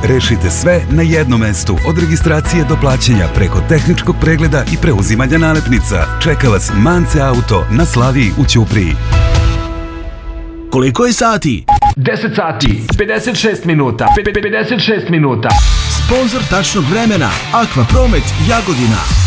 Rešite sve na jednom mestu, od registracije do plaćanja preko tehničkog pregleda i preuzimanja nalepnica. Čeka vas Mance Auto na Slaviji u Ćupriji. Koliko je sati? 10 sati, 56 minuta, 56 minuta. Sponzor tačnog vremena, Aqua Promet Jagodina.